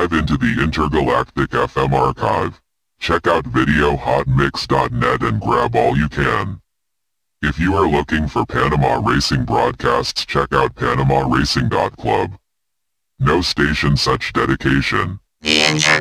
Dive into the Intergalactic FM archive. Check out videohotmix.net and grab all you can. If you are looking for Panama Racing broadcasts, check out PanamaRacing.club. No station such dedication. The